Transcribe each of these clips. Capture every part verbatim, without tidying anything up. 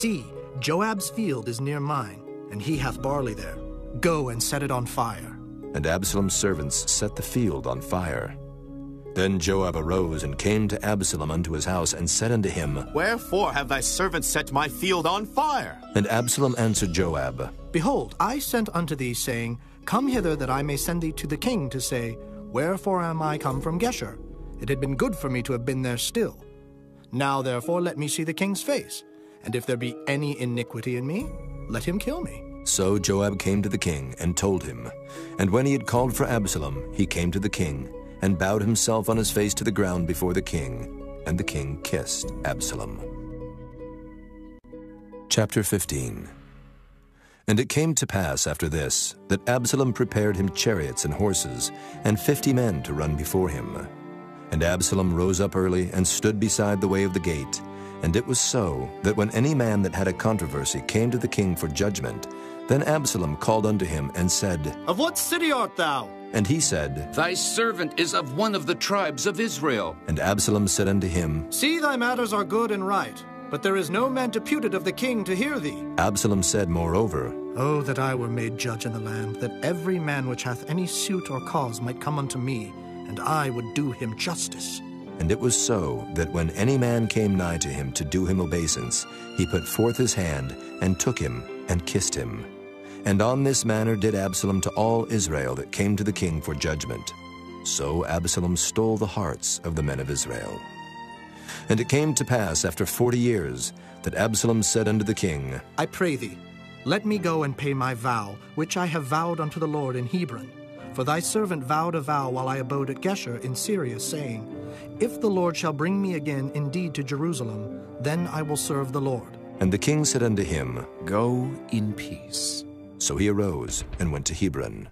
See, Joab's field is near mine, and he hath barley there. Go and set it on fire. And Absalom's servants set the field on fire. Then Joab arose and came to Absalom unto his house, and said unto him, Wherefore have thy servants set my field on fire? And Absalom answered Joab, Behold, I sent unto thee, saying, Come hither, that I may send thee to the king, to say, Wherefore am I come from Geshur? It had been good for me to have been there still. Now therefore let me see the king's face, and if there be any iniquity in me, let him kill me. So Joab came to the king, and told him. And when he had called for Absalom, he came to the king, and bowed himself on his face to the ground before the king, and the king kissed Absalom. Chapter fifteen. And it came to pass after this, that Absalom prepared him chariots and horses, and fifty men to run before him. And Absalom rose up early, and stood beside the way of the gate. And it was so, that when any man that had a controversy came to the king for judgment, then Absalom called unto him, and said, Of what city art thou? And he said, Thy servant is of one of the tribes of Israel. And Absalom said unto him, See, thy matters are good and right, but there is no man deputed of the king to hear thee. Absalom said moreover, Oh, that I were made judge in the land, that every man which hath any suit or cause might come unto me, and I would do him justice. And it was so, that when any man came nigh to him to do him obeisance, he put forth his hand, and took him, and kissed him. And on this manner did Absalom to all Israel that came to the king for judgment. So Absalom stole the hearts of the men of Israel. And it came to pass after forty years, that Absalom said unto the king, I pray thee, let me go and pay my vow, which I have vowed unto the Lord in Hebron. For thy servant vowed a vow while I abode at Geshur in Syria, saying, If the Lord shall bring me again indeed to Jerusalem, then I will serve the Lord. And the king said unto him, Go in peace. So he arose and went to Hebron.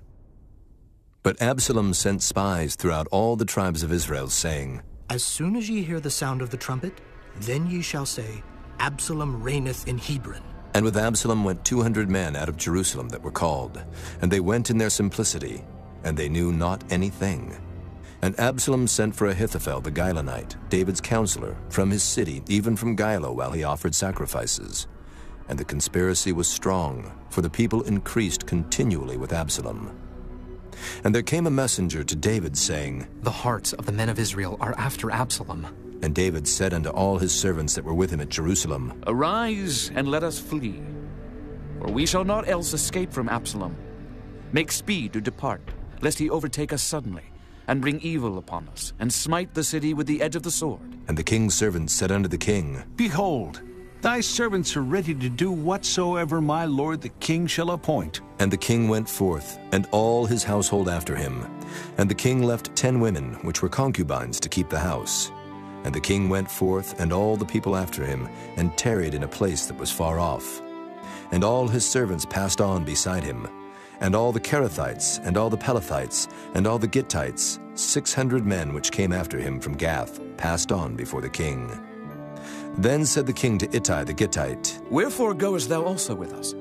But Absalom sent spies throughout all the tribes of Israel, saying, As soon as ye hear the sound of the trumpet, then ye shall say, Absalom reigneth in Hebron. And with Absalom went two hundred men out of Jerusalem that were called, and they went in their simplicity, and they knew not anything. And Absalom sent for Ahithophel the Gilonite, David's counselor, from his city, even from Gilo, while he offered sacrifices. And the conspiracy was strong, for the people increased continually with Absalom. And there came a messenger to David, saying, The hearts of the men of Israel are after Absalom. And David said unto all his servants that were with him at Jerusalem, Arise, and let us flee, for we shall not else escape from Absalom. Make speed to depart, lest he overtake us suddenly, and bring evil upon us, and smite the city with the edge of the sword. And the king's servants said unto the king, Behold, thy servants are ready to do whatsoever my lord the king shall appoint. And the king went forth, and all his household after him. And the king left ten women, which were concubines, to keep the house. And the king went forth, and all the people after him, and tarried in a place that was far off. And all his servants passed on beside him. And all the Kerethites, and all the Pelethites, and all the Gittites, six hundred men which came after him from Gath, passed on before the king. Then said the king to Ittai the Gittite, Wherefore goest thou also with us?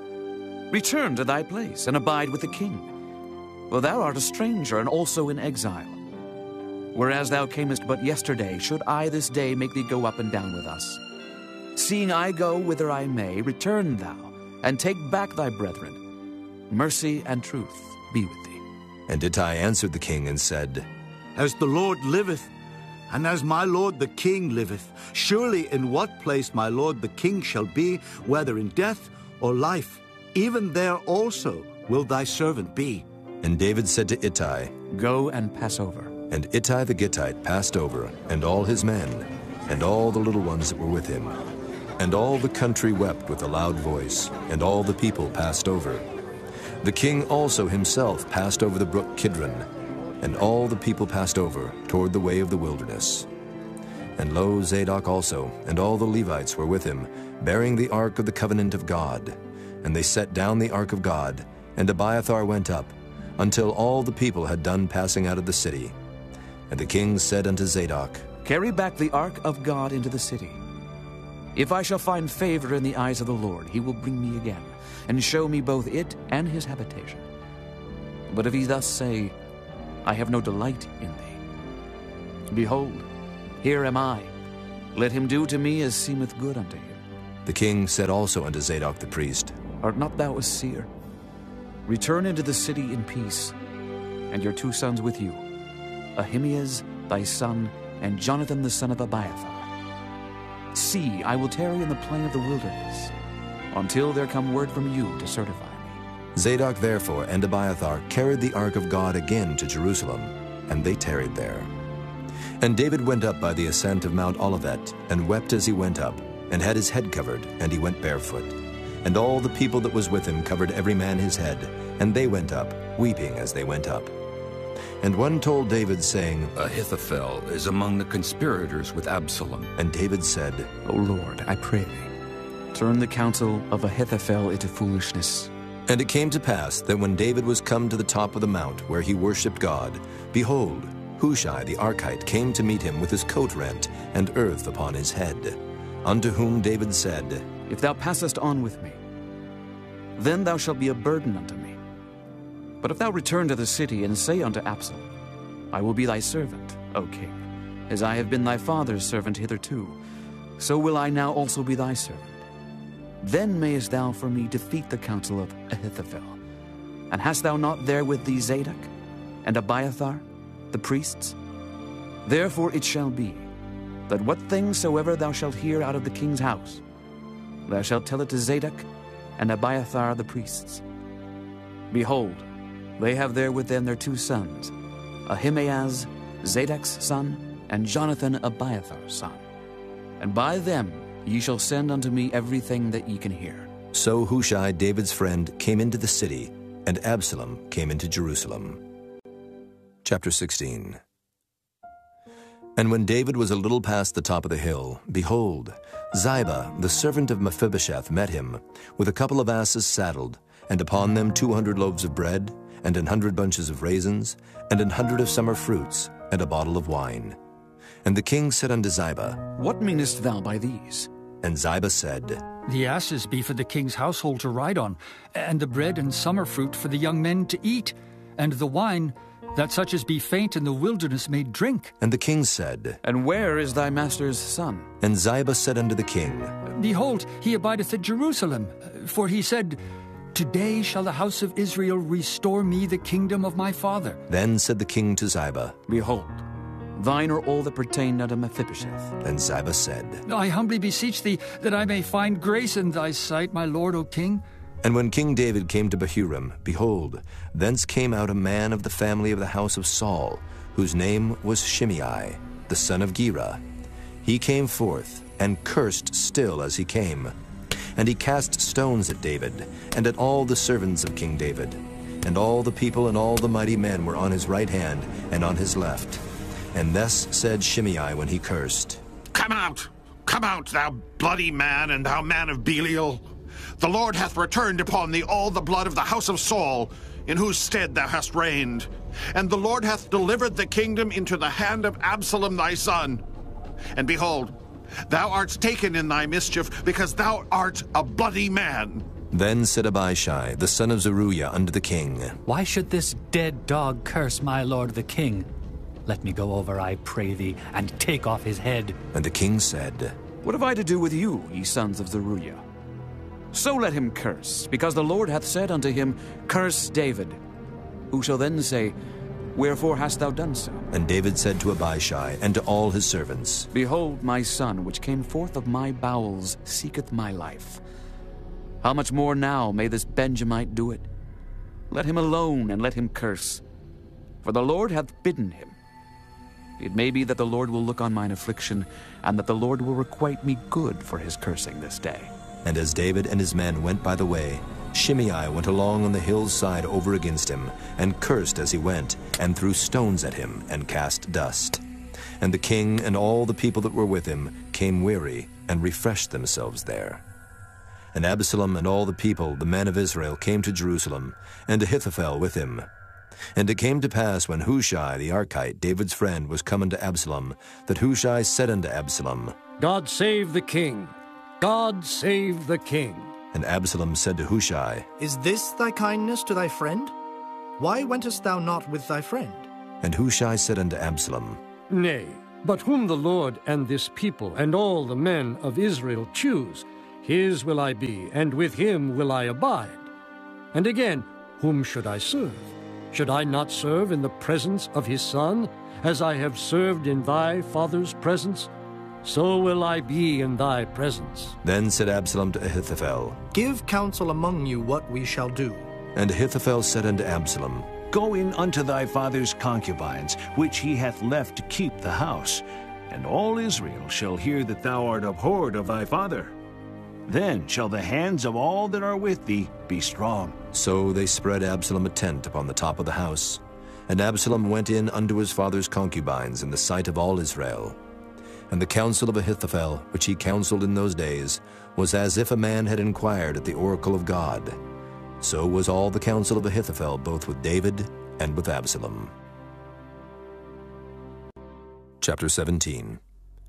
Return to thy place, and abide with the king, for thou art a stranger, and also in exile. Whereas thou camest but yesterday, should I this day make thee go up and down with us? Seeing I go whither I may, return thou, and take back thy brethren. Mercy and truth be with thee. And Ittai answered the king and said, As the Lord liveth, and as my lord the king liveth, surely in what place my lord the king shall be, whether in death or life, even there also will thy servant be. And David said to Ittai, Go and pass over. And Ittai the Gittite passed over, and all his men, and all the little ones that were with him. And all the country wept with a loud voice, and all the people passed over. The king also himself passed over the brook Kidron, and all the people passed over toward the way of the wilderness. And lo, Zadok also, and all the Levites were with him, bearing the ark of the covenant of God. And they set down the ark of God, and Abiathar went up, until all the people had done passing out of the city. And the king said unto Zadok, Carry back the ark of God into the city. If I shall find favor in the eyes of the Lord, he will bring me again, and show me both it and his habitation. But if he thus say, I have no delight in thee, behold, here am I. Let him do to me as seemeth good unto him. The king said also unto Zadok the priest, Art not thou a seer? Return into the city in peace, and your two sons with you, Ahimaaz thy son, and Jonathan the son of Abiathar. See, I will tarry in the plain of the wilderness, until there come word from you to certify me. Zadok therefore and Abiathar carried the ark of God again to Jerusalem, and they tarried there. And David went up by the ascent of Mount Olivet, and wept as he went up, and had his head covered, and he went barefoot. And all the people that was with him covered every man his head, and they went up, weeping as they went up. And one told David, saying, Ahithophel is among the conspirators with Absalom. And David said, O Lord, I pray thee, turn the counsel of Ahithophel into foolishness. And it came to pass that when David was come to the top of the mount where he worshipped God, behold, Hushai the Archite came to meet him with his coat rent and earth upon his head. Unto whom David said, If thou passest on with me, then thou shalt be a burden unto me. But if thou return to the city and say unto Absalom, I will be thy servant, O king, as I have been thy father's servant hitherto, so will I now also be thy servant. Then mayest thou for me defeat the counsel of Ahithophel. And hast thou not there with thee Zadok and Abiathar, the priests? Therefore it shall be, that what things soever thou shalt hear out of the king's house, thou shalt tell it to Zadok and Abiathar the priests. Behold, they have there with them their two sons, Ahimaaz, Zadok's son, and Jonathan, Abiathar's son. And by them ye shall send unto me everything that ye can hear. So Hushai, David's friend, came into the city, and Absalom came into Jerusalem. Chapter sixteen. And when David was a little past the top of the hill, behold, Ziba, the servant of Mephibosheth, met him, with a couple of asses saddled, and upon them two hundred loaves of bread, and an hundred bunches of raisins, and an hundred of summer fruits, and a bottle of wine. And the king said unto Ziba, What meanest thou by these? And Ziba said, The asses be for the king's household to ride on, and the bread and summer fruit for the young men to eat, and the wine, that such as be faint in the wilderness may drink. And the king said, And where is thy master's son? And Ziba said unto the king, Behold, he abideth at Jerusalem, for he said, Today shall the house of Israel restore me the kingdom of my father. Then said the king to Ziba, Behold, thine are all that pertain unto Mephibosheth. And Ziba said, I humbly beseech thee that I may find grace in thy sight, my lord, O king. And when King David came to Bahurim, behold, thence came out a man of the family of the house of Saul, whose name was Shimei, the son of Gera. He came forth, and cursed still as he came. And he cast stones at David, and at all the servants of King David. And all the people and all the mighty men were on his right hand and on his left. And thus said Shimei when he cursed, Come out! Come out, thou bloody man, and thou man of Belial! The Lord hath returned upon thee all the blood of the house of Saul, in whose stead thou hast reigned. And the Lord hath delivered the kingdom into the hand of Absalom thy son. And behold, thou art taken in thy mischief, because thou art a bloody man. Then said Abishai, the son of Zeruiah, unto the king, Why should this dead dog curse my lord the king? Let me go over, I pray thee, and take off his head. And the king said, What have I to do with you, ye sons of Zeruiah? So let him curse, because the Lord hath said unto him, Curse David. Who shall then say, Wherefore hast thou done so? And David said to Abishai and to all his servants, Behold, my son, which came forth of my bowels, seeketh my life. How much more now may this Benjamite do it? Let him alone, and let him curse. For the Lord hath bidden him. It may be that the Lord will look on mine affliction, and that the Lord will requite me good for his cursing this day. And as David and his men went by the way, Shimei went along on the hill's side over against him, and cursed as he went, and threw stones at him, and cast dust. And the king and all the people that were with him came weary, and refreshed themselves there. And Absalom and all the people, the men of Israel, came to Jerusalem, and Ahithophel with him. And it came to pass, when Hushai the Archite, David's friend, was come unto Absalom, that Hushai said unto Absalom, God save the king! God save the king! And Absalom said to Hushai, Is this thy kindness to thy friend? Why wentest thou not with thy friend? And Hushai said unto Absalom, Nay, but whom the Lord and this people and all the men of Israel choose, His will I be, and with him will I abide. And again, whom should I serve? Should I not serve in the presence of his son, as I have served in thy father's presence? So will I be in thy presence. Then said Absalom to Ahithophel, Give counsel among you what we shall do. And Ahithophel said unto Absalom, Go in unto thy father's concubines, which he hath left to keep the house, and all Israel shall hear that thou art abhorred of thy father. Then shall the hands of all that are with thee be strong. So they spread Absalom a tent upon the top of the house. And Absalom went in unto his father's concubines in the sight of all Israel. And the counsel of Ahithophel, which he counseled in those days, was as if a man had inquired at the oracle of God. So was all the counsel of Ahithophel, both with David and with Absalom. Chapter seventeen.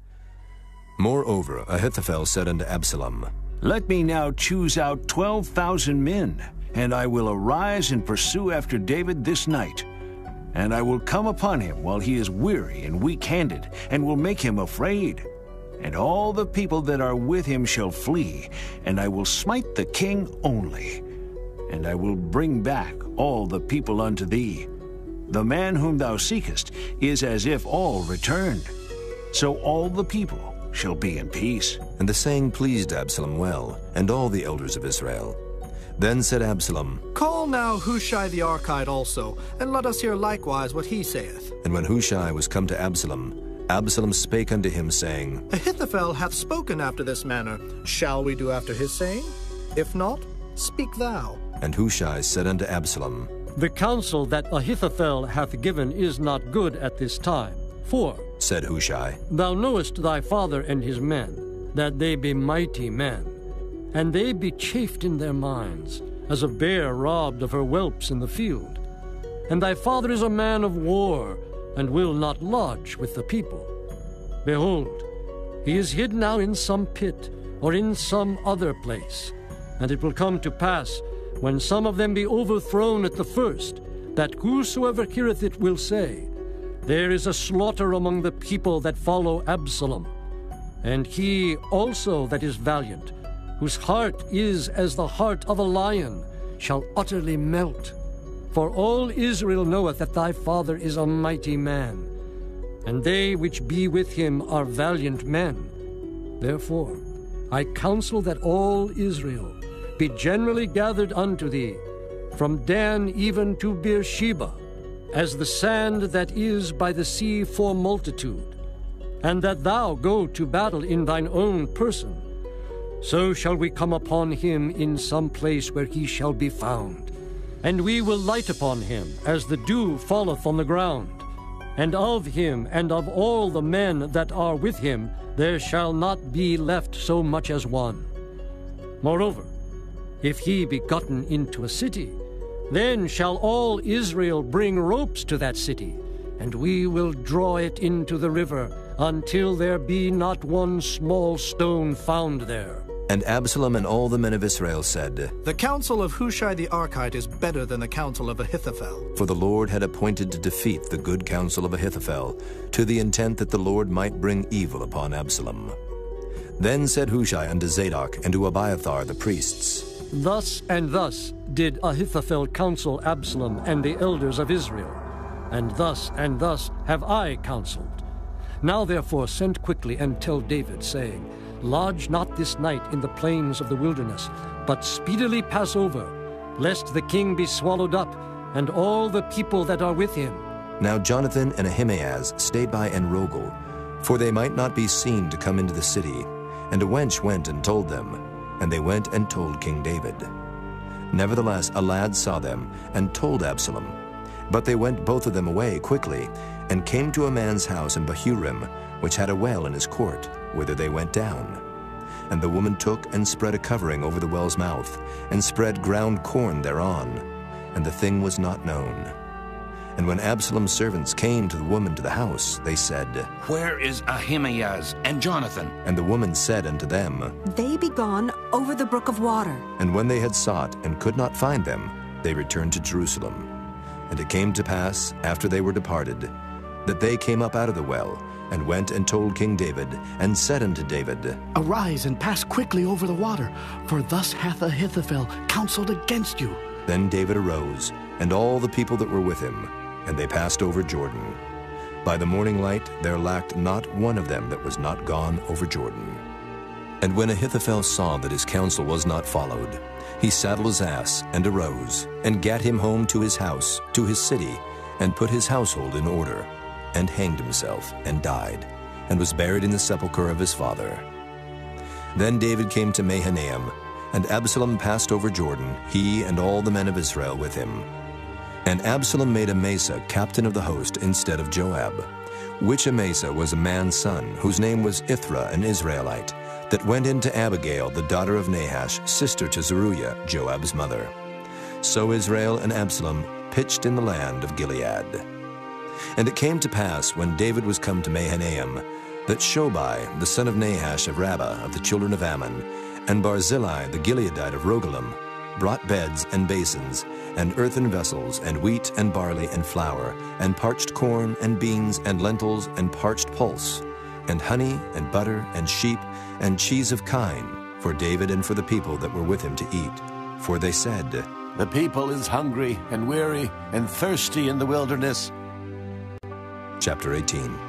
Moreover, Ahithophel said unto Absalom, Let me now choose out twelve thousand men, and I will arise and pursue after David this night. And I will come upon him while he is weary and weak-handed, and will make him afraid. And all the people that are with him shall flee, and I will smite the king only. And I will bring back all the people unto thee. The man whom thou seekest is as if all returned. So all the people shall be in peace. And the saying pleased Absalom well, and all the elders of Israel. Then said Absalom, Call now Hushai the Archite also, and let us hear likewise what he saith. And when Hushai was come to Absalom, Absalom spake unto him, saying, Ahithophel hath spoken after this manner. Shall we do after his saying? If not, speak thou. And Hushai said unto Absalom, The counsel that Ahithophel hath given is not good at this time. For, said Hushai, Thou knowest thy father and his men, that they be mighty men, and they be chafed in their minds, as a bear robbed of her whelps in the field. And thy father is a man of war, and will not lodge with the people. Behold, he is hid now in some pit, or in some other place. And it will come to pass, when some of them be overthrown at the first, that whosoever heareth it will say, There is a slaughter among the people that follow Absalom. And he also that is valiant, whose heart is as the heart of a lion, shall utterly melt. For all Israel knoweth that thy father is a mighty man, and they which be with him are valiant men. Therefore I counsel that all Israel be generally gathered unto thee, from Dan even to Beersheba, as the sand that is by the sea for multitude, and that thou go to battle in thine own person. So shall we come upon him in some place where he shall be found. And we will light upon him, as the dew falleth on the ground. And of him and of all the men that are with him there shall not be left so much as one. Moreover, if he be gotten into a city, then shall all Israel bring ropes to that city, and we will draw it into the river, until there be not one small stone found there. And Absalom and all the men of Israel said, The counsel of Hushai the Archite is better than the counsel of Ahithophel. For the Lord had appointed to defeat the good counsel of Ahithophel, to the intent that the Lord might bring evil upon Absalom. Then said Hushai unto Zadok and to Abiathar the priests, Thus and thus did Ahithophel counsel Absalom and the elders of Israel, and thus and thus have I counseled. Now therefore send quickly and tell David, saying, Lodge not this night in the plains of the wilderness, but speedily pass over, lest the king be swallowed up, and all the people that are with him. Now Jonathan and Ahimaaz stayed by Enrogel, for they might not be seen to come into the city. And a wench went and told them, and they went and told King David. Nevertheless a lad saw them, and told Absalom. But they went both of them away quickly, and came to a man's house in Bahurim, which had a well in his court, whither they went down. And the woman took and spread a covering over the well's mouth, and spread ground corn thereon, and the thing was not known. And when Absalom's servants came to the woman to the house, they said, Where is Ahimaaz and Jonathan? And the woman said unto them, They be gone over the brook of water. And when they had sought and could not find them, they returned to Jerusalem. And it came to pass, after they were departed, that they came up out of the well, and went and told King David, and said unto David, Arise and pass quickly over the water, for thus hath Ahithophel counseled against you. Then David arose, and all the people that were with him, and they passed over Jordan. By the morning light there lacked not one of them that was not gone over Jordan. And when Ahithophel saw that his counsel was not followed, he saddled his ass, and arose, and gat him home to his house, to his city, and put his household in order, and hanged himself, and died, and was buried in the sepulchre of his father. Then David came to Mahanaim, and Absalom passed over Jordan, he and all the men of Israel with him. And Absalom made Amasa captain of the host instead of Joab, which Amasa was a man's son, whose name was Ithra, an Israelite, that went into Abigail, the daughter of Nahash, sister to Zeruiah, Joab's mother. So Israel and Absalom pitched in the land of Gilead. And it came to pass, when David was come to Mahanaim, that Shobai, the son of Nahash of Rabbah of the children of Ammon, and Barzillai the Gileadite of Rogelim, brought beds and basins, and earthen vessels, and wheat and barley and flour, and parched corn and beans and lentils and parched pulse, and honey and butter and sheep and cheese of kine, for David and for the people that were with him to eat. For they said, The people is hungry and weary and thirsty in the wilderness. Chapter eighteen.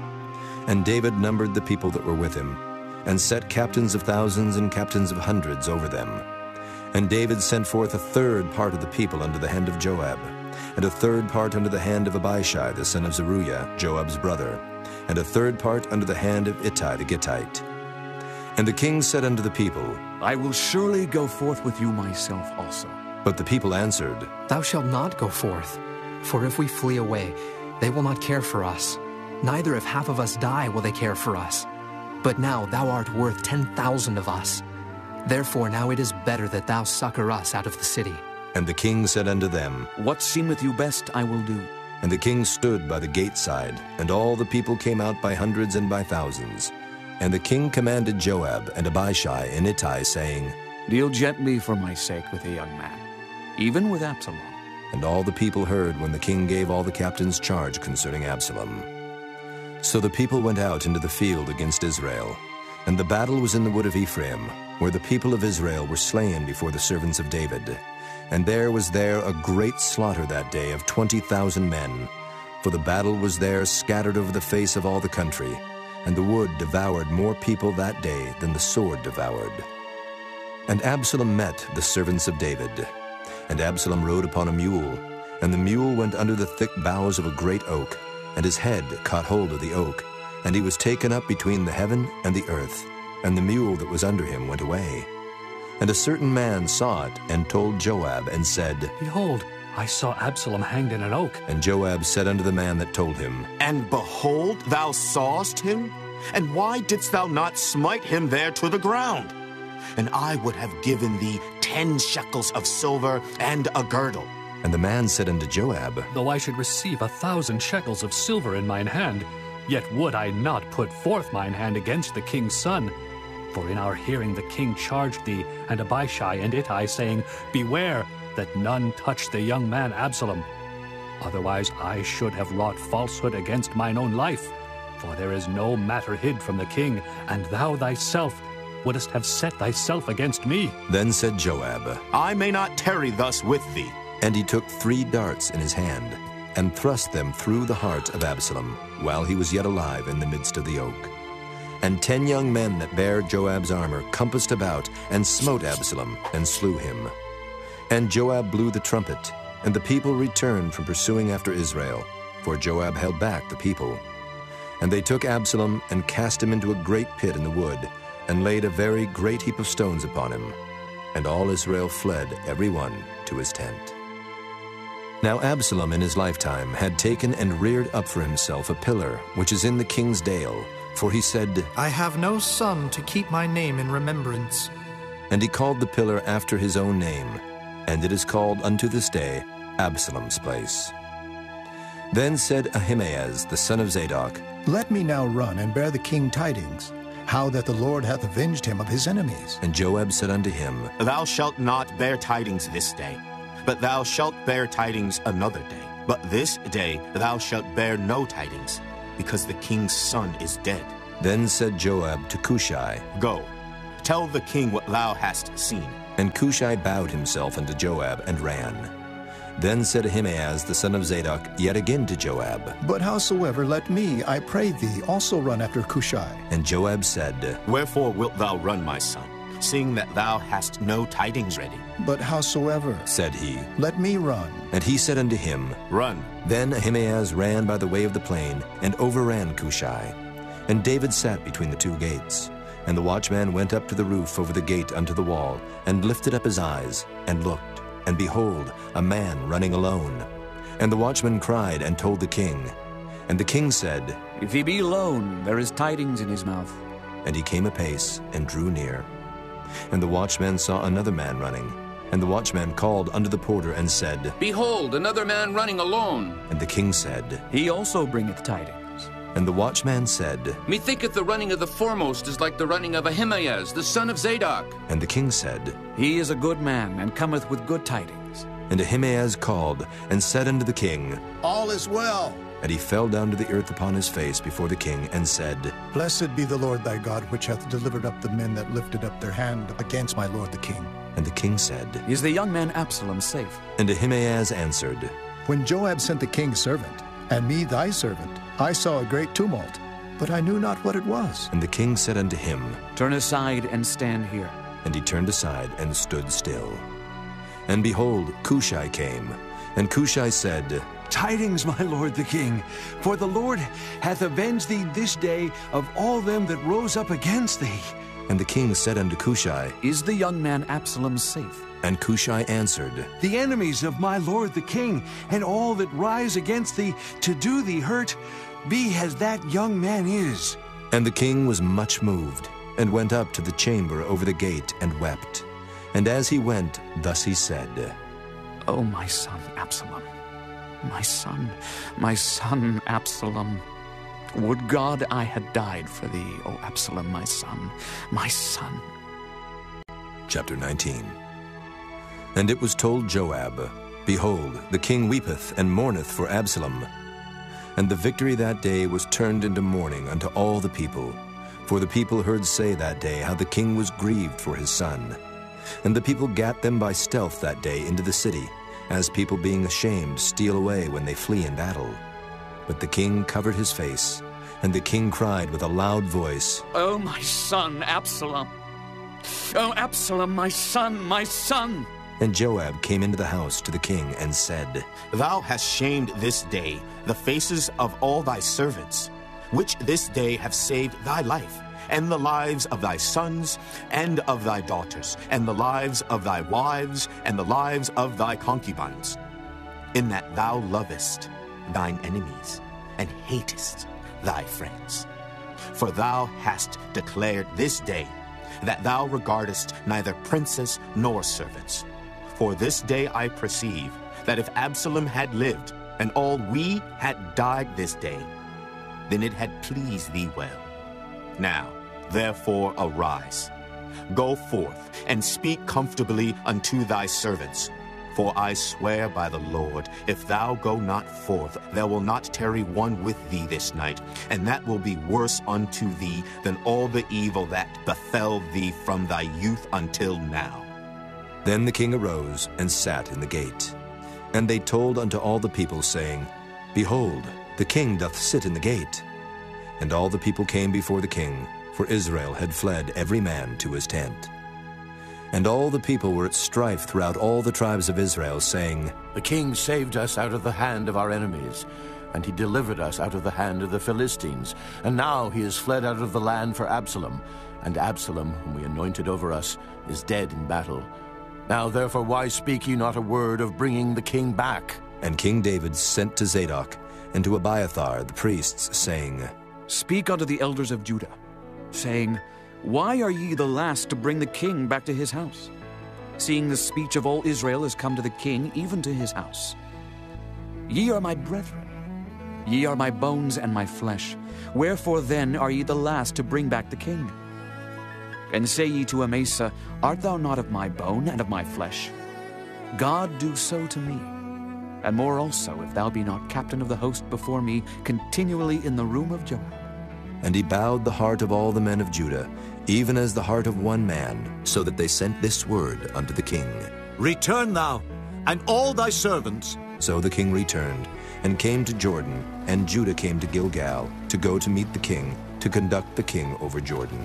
And David numbered the people that were with him, and set captains of thousands and captains of hundreds over them. And David sent forth a third part of the people under the hand of Joab, and a third part under the hand of Abishai the son of Zeruiah, Joab's brother, and a third part under the hand of Ittai the Gittite. And the king said unto the people, I will surely go forth with you myself also. But the people answered, Thou shalt not go forth, for if we flee away, they will not care for us. Neither if half of us die will they care for us. But now thou art worth ten thousand of us. Therefore now it is better that thou succor us out of the city. And the king said unto them, What seemeth you best I will do. And the king stood by the gate side, and all the people came out by hundreds and by thousands. And the king commanded Joab and Abishai and Ittai, saying, Deal gently for my sake with the young man, even with Absalom. And all the people heard when the king gave all the captains charge concerning Absalom. So the people went out into the field against Israel, and the battle was in the wood of Ephraim, where the people of Israel were slain before the servants of David. And there was there a great slaughter that day of twenty thousand men, for the battle was there scattered over the face of all the country, and the wood devoured more people that day than the sword devoured. And Absalom met the servants of David. And Absalom rode upon a mule, and the mule went under the thick boughs of a great oak, and his head caught hold of the oak, and he was taken up between the heaven and the earth, and the mule that was under him went away. And a certain man saw it, and told Joab, and said, Behold, I saw Absalom hanged in an oak. And Joab said unto the man that told him, And behold, thou sawest him? And why didst thou not smite him there to the ground? And I would have given thee ten shekels of silver and a girdle. And the man said unto Joab, Though I should receive a thousand shekels of silver in mine hand, yet would I not put forth mine hand against the king's son. For in our hearing the king charged thee, and Abishai and Ittai, saying, Beware that none touch the young man Absalom. Otherwise I should have wrought falsehood against mine own life. For there is no matter hid from the king, and thou thyself wouldest have set thyself against me. Then said Joab, I may not tarry thus with thee. And he took three darts in his hand, and thrust them through the heart of Absalom, while he was yet alive in the midst of the oak. And ten young men that bare Joab's armor compassed about, and smote Absalom, and slew him. And Joab blew the trumpet, and the people returned from pursuing after Israel, for Joab held back the people. And they took Absalom, and cast him into a great pit in the wood, and laid a very great heap of stones upon him. And all Israel fled, every one to his tent. Now Absalom in his lifetime had taken and reared up for himself a pillar, which is in the king's dale, for he said, I have no son to keep my name in remembrance. And he called the pillar after his own name, and it is called unto this day Absalom's place. Then said Ahimaaz the son of Zadok, Let me now run and bear the king tidings, how that the Lord hath avenged him of his enemies. And Joab said unto him, Thou shalt not bear tidings this day, but thou shalt bear tidings another day. But this day thou shalt bear no tidings, because the king's son is dead. Then said Joab to Cushai, Go, tell the king what thou hast seen. And Cushai bowed himself unto Joab and ran. Then said Ahimaaz the son of Zadok yet again to Joab, But howsoever, let me, I pray thee, also run after Cushai. And Joab said, Wherefore wilt thou run, my son, seeing that thou hast no tidings ready? But howsoever, said he, let me run. And he said unto him, Run. Then Ahimaaz ran by the way of the plain, and overran Cushai. And David sat between the two gates. And the watchman went up to the roof over the gate unto the wall, and lifted up his eyes, and looked, and behold, a man running alone. And the watchman cried and told the king. And the king said, If he be alone, there is tidings in his mouth. And he came apace, and drew near. And the watchman saw another man running. And the watchman called unto the porter, and said, Behold, another man running alone. And the king said, He also bringeth tidings. And the watchman said, Methinketh the running of the foremost is like the running of Ahimaaz, the son of Zadok. And the king said, He is a good man, and cometh with good tidings. And Ahimaaz called, and said unto the king, All is well. And he fell down to the earth upon his face before the king, and said, Blessed be the Lord thy God, which hath delivered up the men that lifted up their hand against my lord the king. And the king said, Is the young man Absalom safe? And Ahimaaz answered, When Joab sent the king's servant, and me thy servant, I saw a great tumult, but I knew not what it was. And the king said unto him, Turn aside and stand here. And he turned aside and stood still. And behold, Cushai came. And Cushai said, Tidings, my lord the king, for the Lord hath avenged thee this day of all them that rose up against thee. And the king said unto Cushai, Is the young man Absalom safe? And Cushai answered, The enemies of my lord the king, and all that rise against thee to do thee hurt, be as that young man is. And the king was much moved, and went up to the chamber over the gate, and wept. And as he went, thus he said, O my son Absalom, my son, my son Absalom, would God I had died for thee, O Absalom, my son, my son. Chapter nineteen. And it was told Joab, Behold, the king weepeth and mourneth for Absalom. And the victory that day was turned into mourning unto all the people. For the people heard say that day how the king was grieved for his son. And the people gat them by stealth that day into the city, as people being ashamed steal away when they flee in battle. But the king covered his face, and the king cried with a loud voice, O my son Absalom! O Absalom, my son, my son! And Joab came into the house to the king and said, Thou hast shamed this day the faces of all thy servants, which this day have saved thy life, and the lives of thy sons, and of thy daughters, and the lives of thy wives, and the lives of thy concubines, in that thou lovest thine enemies, and hatest thy friends. For thou hast declared this day that thou regardest neither princes nor servants. For this day I perceive that if Absalom had lived, and all we had died this day, then it had pleased thee well. Now, therefore, arise, go forth, and speak comfortably unto thy servants. For I swear by the Lord, if thou go not forth, there will not tarry one with thee this night, and that will be worse unto thee than all the evil that befell thee from thy youth until now. Then the king arose and sat in the gate. And they told unto all the people, saying, Behold, the king doth sit in the gate. And all the people came before the king, for Israel had fled every man to his tent. And all the people were at strife throughout all the tribes of Israel, saying, The king saved us out of the hand of our enemies, and he delivered us out of the hand of the Philistines. And now he is fled out of the land for Absalom, and Absalom, whom we anointed over us, is dead in battle. Now therefore why speak ye not a word of bringing the king back? And King David sent to Zadok and to Abiathar the priests, saying, Speak unto the elders of Judah, saying, Why are ye the last to bring the king back to his house, seeing the speech of all Israel is come to the king, even to his house? Ye are my brethren, ye are my bones and my flesh. Wherefore then are ye the last to bring back the king? And say ye to Amasa, Art thou not of my bone and of my flesh? God do so to me, and more also, if thou be not captain of the host before me continually in the room of Joab. And he bowed the heart of all the men of Judah, even as the heart of one man, so that they sent this word unto the king. Return thou, and all thy servants. So the king returned, and came to Jordan, and Judah came to Gilgal, to go to meet the king, to conduct the king over Jordan.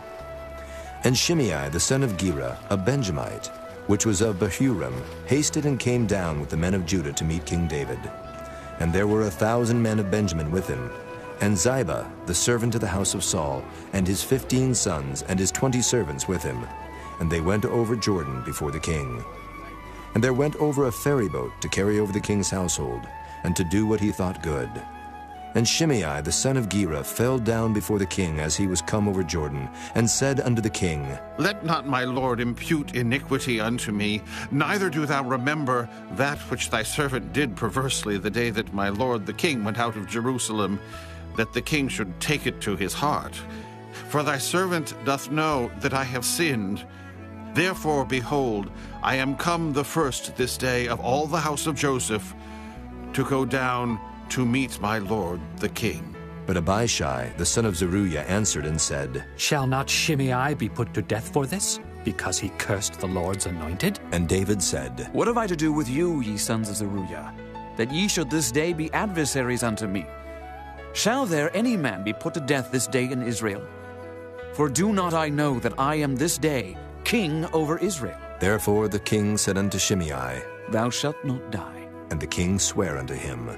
And Shimei the son of Gera, a Benjamite, which was of Bahurim, hasted and came down with the men of Judah to meet King David. And there were a thousand men of Benjamin with him, and Ziba, the servant of the house of Saul, and his fifteen sons, and his twenty servants with him. And they went over Jordan before the king. And there went over a ferry boat to carry over the king's household, and to do what he thought good. And Shimei the son of Gera fell down before the king as he was come over Jordan, and said unto the king, Let not my lord impute iniquity unto me, neither do thou remember that which thy servant did perversely the day that my lord the king went out of Jerusalem, that the king should take it to his heart. For thy servant doth know that I have sinned. Therefore, behold, I am come the first this day of all the house of Joseph to go down to meet my lord the king. But Abishai, the son of Zeruiah, answered and said, Shall not Shimei be put to death for this, because he cursed the Lord's anointed? And David said, What have I to do with you, ye sons of Zeruiah, that ye should this day be adversaries unto me? Shall there any man be put to death this day in Israel? For do not I know that I am this day king over Israel? Therefore the king said unto Shimei, Thou shalt not die. And the king sware unto him.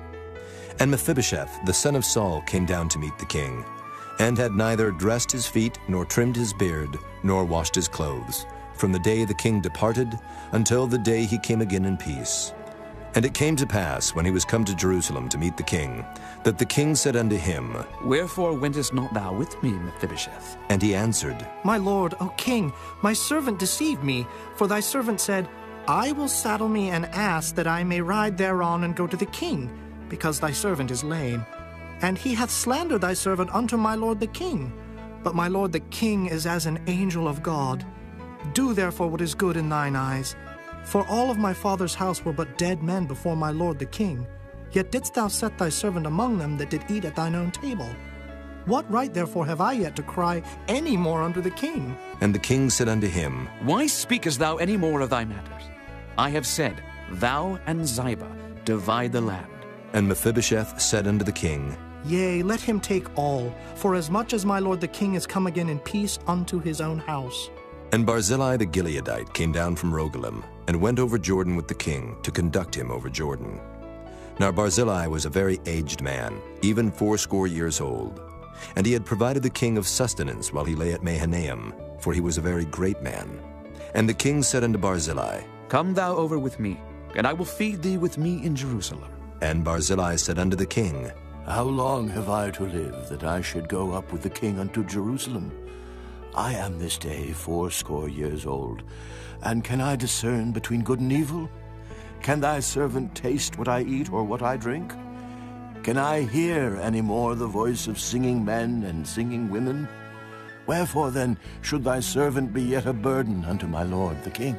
And Mephibosheth, the son of Saul, came down to meet the king, and had neither dressed his feet, nor trimmed his beard, nor washed his clothes, from the day the king departed until the day he came again in peace. And it came to pass, when he was come to Jerusalem to meet the king, that the king said unto him, Wherefore wentest not thou with me, Mephibosheth? And he answered, My lord, O king, my servant deceived me, for thy servant said, I will saddle me an ass that I may ride thereon and go to the king, because thy servant is lame. And he hath slandered thy servant unto my lord the king. But my lord the king is as an angel of God. Do therefore what is good in thine eyes. For all of my father's house were but dead men before my lord the king. Yet didst thou set thy servant among them that did eat at thine own table. What right therefore have I yet to cry any more unto the king? And the king said unto him, Why speakest thou any more of thy matters? I have said, Thou and Ziba divide the land. And Mephibosheth said unto the king, Yea, let him take all, for as much as my lord the king is come again in peace unto his own house. And Barzillai the Gileadite came down from Rogelim, and went over Jordan with the king, to conduct him over Jordan. Now Barzillai was a very aged man, even fourscore years old. And he had provided the king of sustenance while he lay at Mahanaim, for he was a very great man. And the king said unto Barzillai, Come thou over with me, and I will feed thee with me in Jerusalem. And Barzillai said unto the king, How long have I to live, that I should go up with the king unto Jerusalem? I am this day fourscore years old, and can I discern between good and evil? Can thy servant taste what I eat or what I drink? Can I hear any more the voice of singing men and singing women? Wherefore then should thy servant be yet a burden unto my lord the king?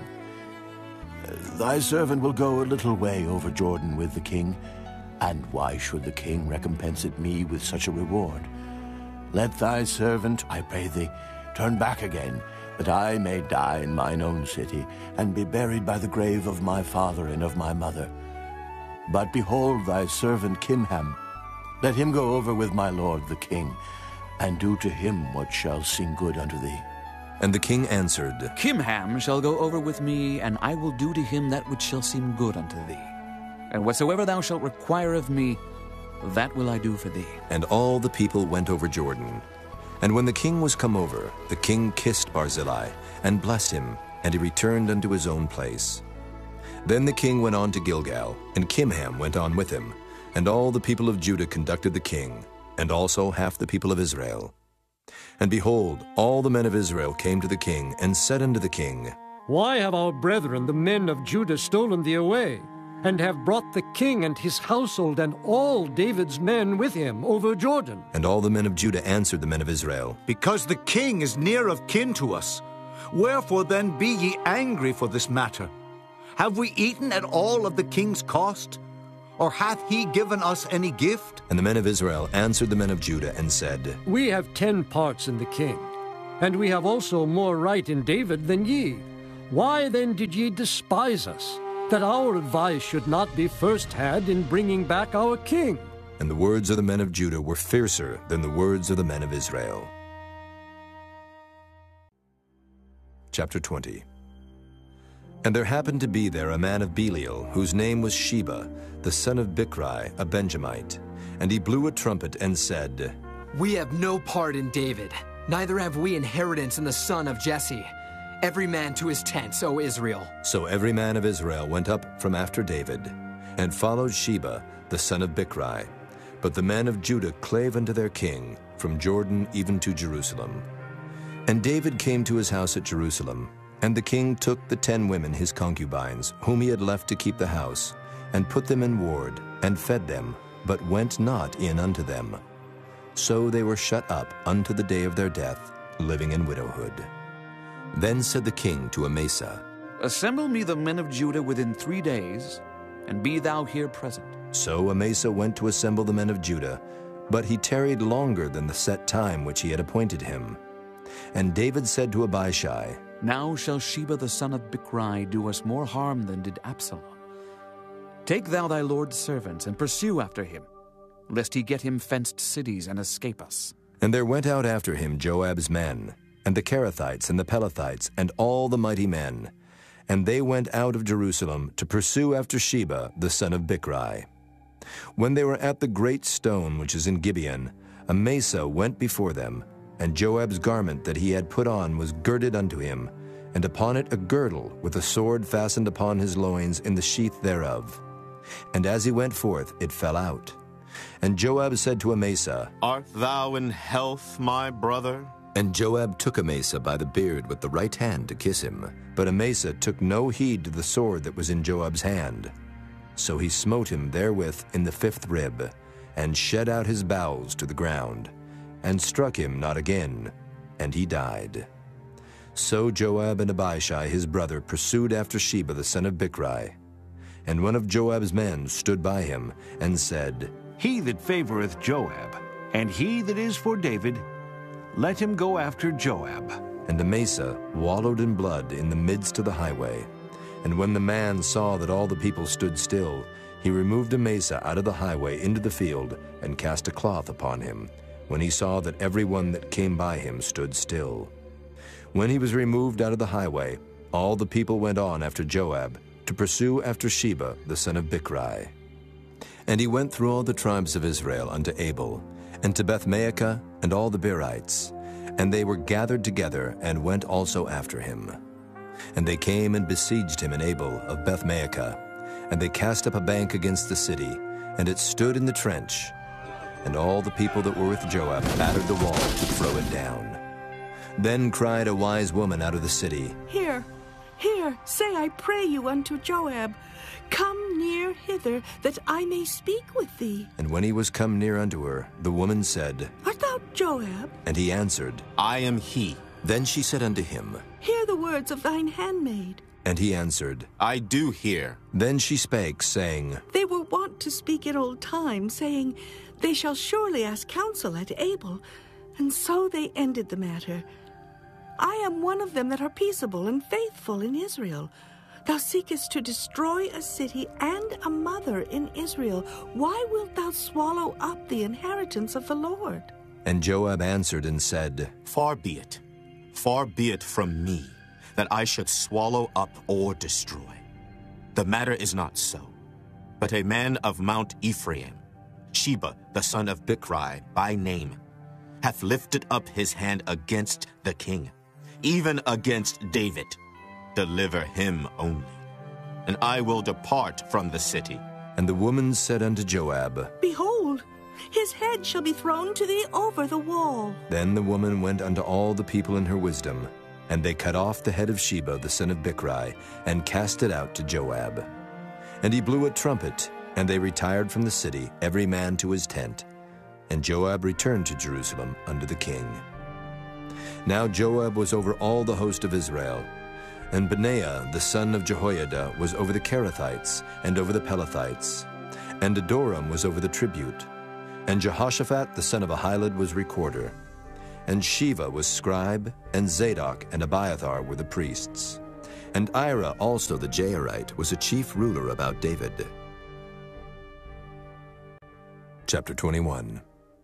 Thy servant will go a little way over Jordan with the king, and why should the king recompense it me with such a reward? Let thy servant, I pray thee, turn back again, that I may die in mine own city, and be buried by the grave of my father and of my mother. But behold thy servant Kimham, let him go over with my lord the king, and do to him what shall seem good unto thee. And the king answered, Kimham shall go over with me, and I will do to him that which shall seem good unto thee. And whatsoever thou shalt require of me, that will I do for thee. And all the people went over Jordan. And when the king was come over, the king kissed Barzillai, and blessed him, and he returned unto his own place. Then the king went on to Gilgal, and Kimham went on with him, and all the people of Judah conducted the king, and also half the people of Israel. And behold, all the men of Israel came to the king, and said unto the king, Why have our brethren the men of Judah stolen thee away, and have brought the king and his household and all David's men with him over Jordan? And all the men of Judah answered the men of Israel, Because the king is near of kin to us. Wherefore then be ye angry for this matter? Have we eaten at all of the king's cost? Or hath he given us any gift? And the men of Israel answered the men of Judah and said, We have ten parts in the king, and we have also more right in David than ye. Why then did ye despise us, that our advice should not be first had in bringing back our king? And the words of the men of Judah were fiercer than the words of the men of Israel. Chapter twenty. And there happened to be there a man of Belial, whose name was Sheba, the son of Bichri, a Benjamite. And he blew a trumpet and said, We have no part in David, neither have we inheritance in the son of Jesse. Every man to his tents, O Israel. So every man of Israel went up from after David, and followed Sheba, the son of Bichri. But the men of Judah clave unto their king, from Jordan even to Jerusalem. And David came to his house at Jerusalem, and the king took the ten women his concubines, whom he had left to keep the house, and put them in ward, and fed them, but went not in unto them. So they were shut up unto the day of their death, living in widowhood. Then said the king to Amasa, Assemble me the men of Judah within three days, and be thou here present. So Amasa went to assemble the men of Judah, but he tarried longer than the set time which he had appointed him. And David said to Abishai, Now shall Sheba the son of Bichri do us more harm than did Absalom. Take thou thy lord's servants, and pursue after him, lest he get him fenced cities and escape us. And there went out after him Joab's men, and the Kerethites and the Pelethites, and all the mighty men. And they went out of Jerusalem to pursue after Sheba the son of Bichri. When they were at the great stone which is in Gibeon, Amasa went before them, and Joab's garment that he had put on was girded unto him, and upon it a girdle with a sword fastened upon his loins in the sheath thereof. And as he went forth, it fell out. And Joab said to Amasa, Art thou in health, my brother? And Joab took Amasa by the beard with the right hand to kiss him. But Amasa took no heed to the sword that was in Joab's hand. So he smote him therewith in the fifth rib, and shed out his bowels to the ground, and struck him not again, and he died. So Joab and Abishai his brother pursued after Sheba the son of Bichri. And one of Joab's men stood by him, and said, He that favoreth Joab, and he that is for David, let him go after Joab. And Amasa wallowed in blood in the midst of the highway. And when the man saw that all the people stood still, he removed Amasa out of the highway into the field, and cast a cloth upon him, when he saw that every one that came by him stood still. When he was removed out of the highway, all the people went on after Joab, to pursue after Sheba the son of Bichri. And he went through all the tribes of Israel unto Abel, and to Bethmaachah, and all the Berites. And they were gathered together, and went also after him. And they came and besieged him in Abel of Bethmaachah, and they cast up a bank against the city, and it stood in the trench. And all the people that were with Joab battered the wall to throw it down. Then cried a wise woman out of the city, Here, here, say I pray you unto Joab, Come near hither, that I may speak with thee. And when he was come near unto her, the woman said, Art thou Joab? And he answered, I am he. Then she said unto him, Hear the words of thine handmaid. And he answered, I do hear. Then she spake, saying, They were wont to speak in old time, saying, They shall surely ask counsel at Abel. And so they ended the matter. I am one of them that are peaceable and faithful in Israel. Thou seekest to destroy a city and a mother in Israel. Why wilt thou swallow up the inheritance of the Lord? And Joab answered and said, Far be it, far be it from me, that I should swallow up or destroy. The matter is not so. But a man of Mount Ephraim, Sheba the son of Bichri by name, hath lifted up his hand against the king, even against David. Deliver him only, and I will depart from the city. And the woman said unto Joab, Behold, his head shall be thrown to thee over the wall. Then the woman went unto all the people in her wisdom, and they cut off the head of Sheba the son of Bichri, and cast it out to Joab. And he blew a trumpet, and they retired from the city, every man to his tent. And Joab returned to Jerusalem unto the king. Now Joab was over all the host of Israel. And Benaiah the son of Jehoiada was over the Kerethites and over the Pelethites. And Adoram was over the tribute. And Jehoshaphat the son of Ahilud was recorder. And Sheva was scribe, and Zadok and Abiathar were the priests. And Ira also the Jairite was a chief ruler about David. Chapter twenty-one.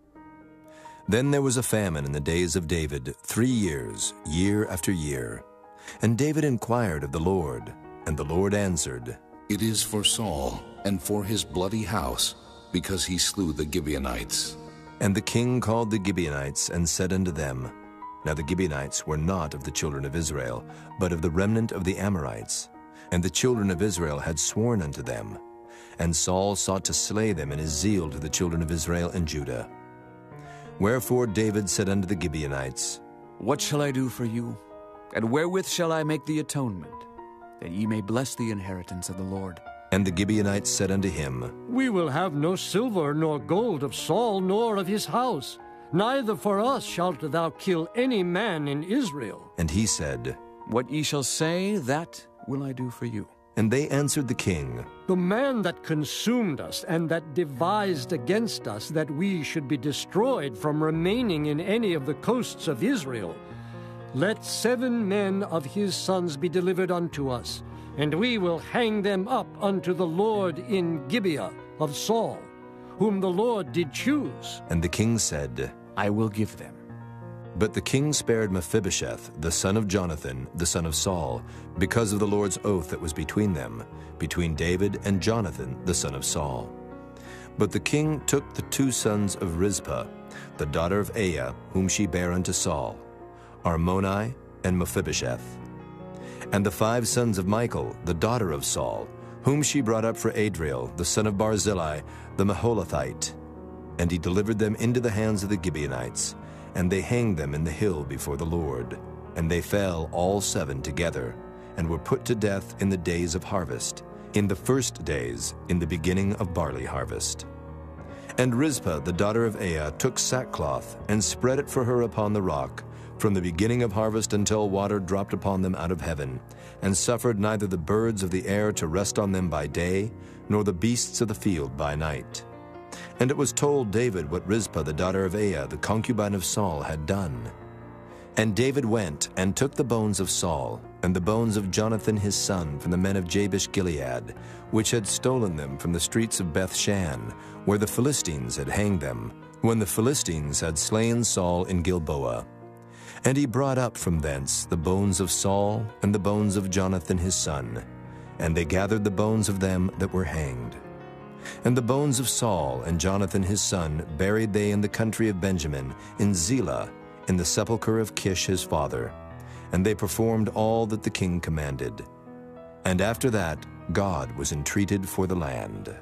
Then there was a famine in the days of David three years, year after year. And David inquired of the Lord, and the Lord answered, It is for Saul, and for his bloody house, because he slew the Gibeonites. And the king called the Gibeonites, and said unto them, Now the Gibeonites were not of the children of Israel, but of the remnant of the Amorites. And the children of Israel had sworn unto them. And Saul sought to slay them in his zeal to the children of Israel and Judah. Wherefore David said unto the Gibeonites, What shall I do for you? And wherewith shall I make the atonement, that ye may bless the inheritance of the Lord? And the Gibeonites said unto him, We will have no silver nor gold of Saul, nor of his house. Neither for us shalt thou kill any man in Israel. And he said, What ye shall say, that will I do for you. And they answered the king, The man that consumed us, and that devised against us that we should be destroyed from remaining in any of the coasts of Israel, let seven men of his sons be delivered unto us, and we will hang them up unto the Lord in Gibeah of Saul, whom the Lord did choose. And the king said, I will give them. But the king spared Mephibosheth, the son of Jonathan, the son of Saul, because of the Lord's oath that was between them, between David and Jonathan, the son of Saul. But the king took the two sons of Rizpah, the daughter of Aiah, whom she bare unto Saul, Armoni and Mephibosheth. And the five sons of Michal, the daughter of Saul, whom she brought up for Adriel, the son of Barzillai, the Maholathite. And he delivered them into the hands of the Gibeonites, and they hanged them in the hill before the Lord. And they fell all seven together, and were put to death in the days of harvest, in the first days, in the beginning of barley harvest. And Rizpah, the daughter of Aiah, took sackcloth, and spread it for her upon the rock, from the beginning of harvest until water dropped upon them out of heaven, and suffered neither the birds of the air to rest on them by day, nor the beasts of the field by night. And it was told David what Rizpah the daughter of Aiah, the concubine of Saul, had done. And David went and took the bones of Saul, and the bones of Jonathan his son from the men of Jabesh-Gilead, which had stolen them from the streets of Beth-shan, where the Philistines had hanged them, when the Philistines had slain Saul in Gilboa. And he brought up from thence the bones of Saul and the bones of Jonathan his son, and they gathered the bones of them that were hanged. And the bones of Saul and Jonathan his son buried they in the country of Benjamin, in Zelah, in the sepulchre of Kish his father. And they performed all that the king commanded. And after that God was entreated for the land.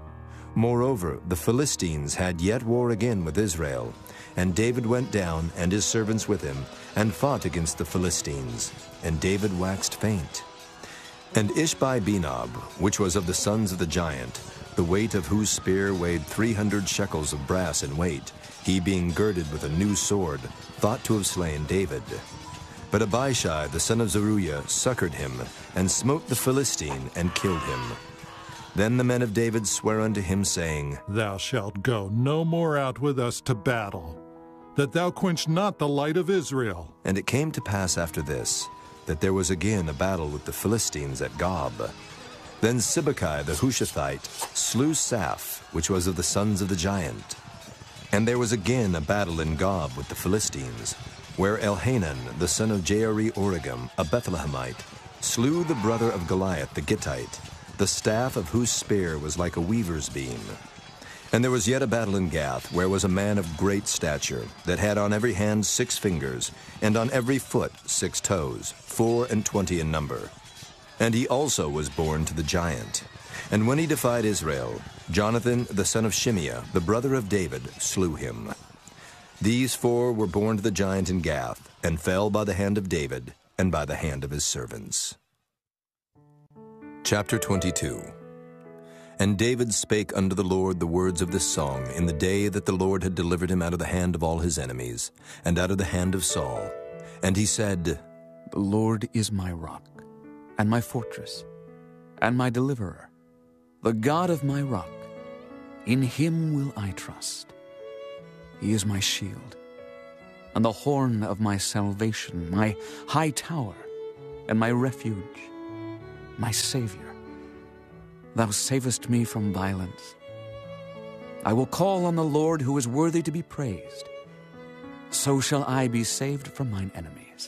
Moreover, the Philistines had yet war again with Israel, and David went down, and his servants with him, and fought against the Philistines, and David waxed faint. And Ishbi-Benob, which was of the sons of the giant, the weight of whose spear weighed three hundred shekels of brass in weight, he being girded with a new sword, thought to have slain David. But Abishai the son of Zeruiah succored him, and smote the Philistine, and killed him. Then the men of David sware unto him, saying, Thou shalt go no more out with us to battle, that thou quench not the light of Israel. And it came to pass after this, that there was again a battle with the Philistines at Gob. Then Sibbecai the Hushathite slew Saph, which was of the sons of the giant. And there was again a battle in Gob with the Philistines, where Elhanan the son of Jaare-Oregim, a Bethlehemite, slew the brother of Goliath the Gittite, the staff of whose spear was like a weaver's beam. And there was yet a battle in Gath, where was a man of great stature, that had on every hand six fingers, and on every foot six toes, four and twenty in number. And he also was born to the giant. And when he defied Israel, Jonathan the son of Shimeah, the brother of David, slew him. These four were born to the giant in Gath, and fell by the hand of David, and by the hand of his servants. Chapter twenty-two. And David spake unto the Lord the words of this song in the day that the Lord had delivered him out of the hand of all his enemies, and out of the hand of Saul. And he said, The Lord is my rock, and my fortress, and my deliverer, the God of my rock. In him will I trust. He is my shield, and the horn of my salvation, my high tower, and my refuge, my Savior. Thou savest me from violence. I will call on the Lord, who is worthy to be praised. So shall I be saved from mine enemies.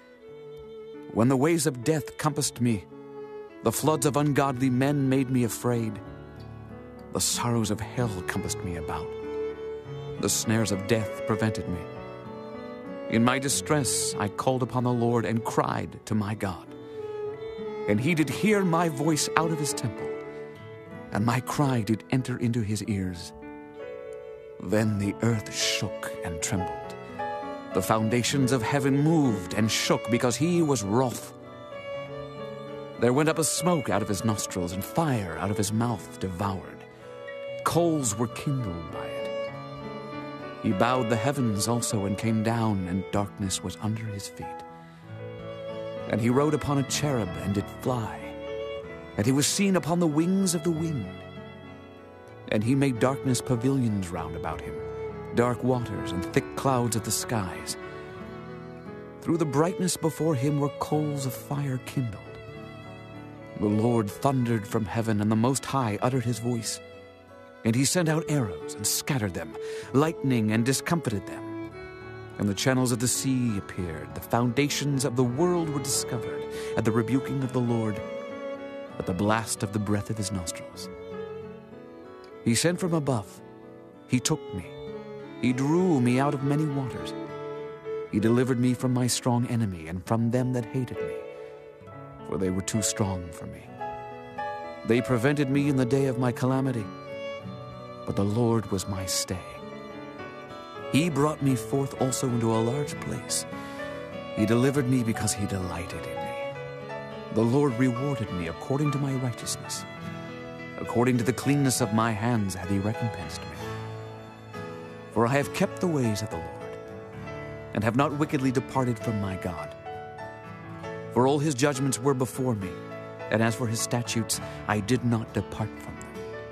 When the ways of death compassed me, the floods of ungodly men made me afraid. The sorrows of hell compassed me about. The snares of death prevented me. In my distress I called upon the Lord and cried to my God. And he did hear my voice out of his temple, and my cry did enter into his ears. Then the earth shook and trembled. The foundations of heaven moved and shook because he was wroth. There went up a smoke out of his nostrils, and fire out of his mouth devoured. Coals were kindled by it. He bowed the heavens also and came down, and darkness was under his feet. And he rode upon a cherub and did fly, and he was seen upon the wings of the wind. And he made darkness pavilions round about him, dark waters and thick clouds of the skies. Through the brightness before him were coals of fire kindled. The Lord thundered from heaven, and the Most High uttered his voice. And he sent out arrows and scattered them, lightning and discomfited them. And the channels of the sea appeared. The foundations of the world were discovered at the rebuking of the Lord, at the blast of the breath of his nostrils. He sent from above. He took me. He drew me out of many waters. He delivered me from my strong enemy and from them that hated me, for they were too strong for me. They prevented me in the day of my calamity, but the Lord was my stay. He brought me forth also into a large place. He delivered me because he delighted in me. The Lord rewarded me according to my righteousness. According to the cleanness of my hands hath he recompensed me. For I have kept the ways of the Lord, and have not wickedly departed from my God. For all his judgments were before me, and as for his statutes, I did not depart from them.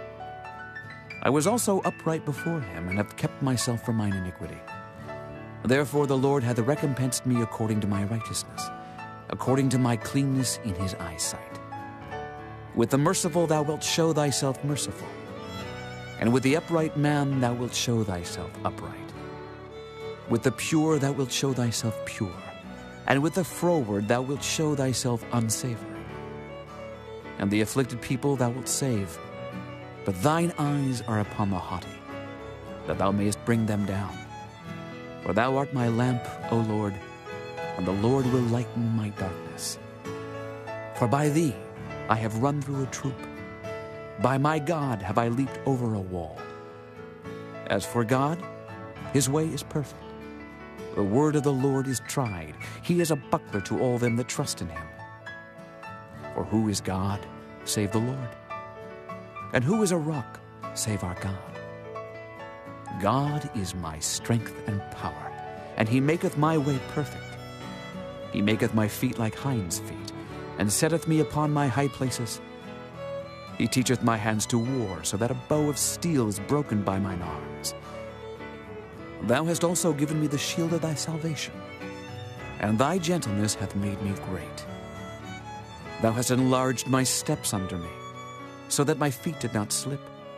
I was also upright before him, and have kept myself from mine iniquity. Therefore the Lord hath recompensed me according to my righteousness, according to my cleanness in his eyesight. With the merciful thou wilt show thyself merciful, and with the upright man thou wilt show thyself upright. With the pure thou wilt show thyself pure, and with the froward thou wilt show thyself unsavory. And the afflicted people thou wilt save, but thine eyes are upon the haughty, that thou mayest bring them down. For thou art my lamp, O Lord, and the Lord will lighten my darkness. For by thee I have run through a troop. By my God have I leaped over a wall. As for God, his way is perfect. The word of the Lord is tried. He is a buckler to all them that trust in him. For who is God, save the Lord? And who is a rock, save our God? God is my strength and power, and he maketh my way perfect. He maketh my feet like hinds' feet, and setteth me upon my high places. He teacheth my hands to war, so that a bow of steel is broken by mine arms. Thou hast also given me the shield of thy salvation, and thy gentleness hath made me great. Thou hast enlarged my steps under me, so that my feet did not slip.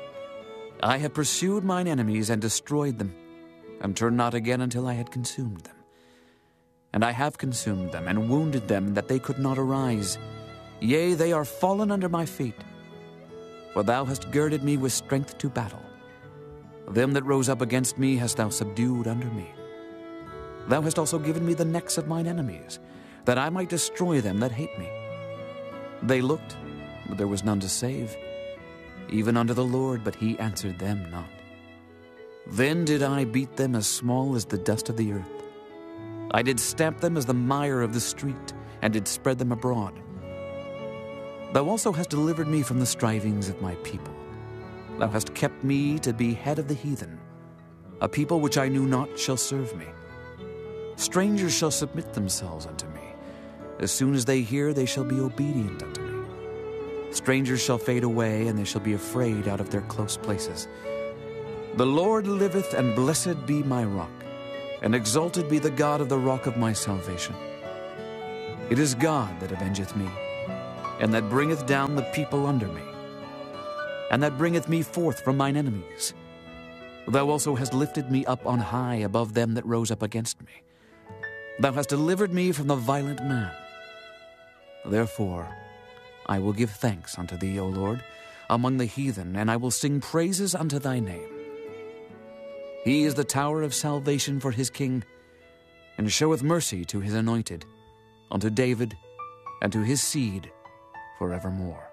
I have pursued mine enemies and destroyed them, and turned not again until I had consumed them. And I have consumed them, and wounded them, that they could not arise. Yea, they are fallen under my feet. For thou hast girded me with strength to battle. Them that rose up against me hast thou subdued under me. Thou hast also given me the necks of mine enemies, that I might destroy them that hate me. They looked, but there was none to save, even unto the Lord, but he answered them not. Then did I beat them as small as the dust of the earth. I did stamp them as the mire of the street, and did spread them abroad. Thou also hast delivered me from the strivings of my people. Thou hast kept me to be head of the heathen. A people which I knew not shall serve me. Strangers shall submit themselves unto me. As soon as they hear, they shall be obedient unto me. Strangers shall fade away, and they shall be afraid out of their close places. The Lord liveth, and blessed be my rock, and exalted be the God of the rock of my salvation. It is God that avengeth me, and that bringeth down the people under me, and that bringeth me forth from mine enemies. Thou also hast lifted me up on high above them that rose up against me. Thou hast delivered me from the violent man. Therefore I will give thanks unto thee, O Lord, among the heathen, and I will sing praises unto thy name. He is the tower of salvation for his king, and showeth mercy to his anointed, unto David, and to his seed forevermore.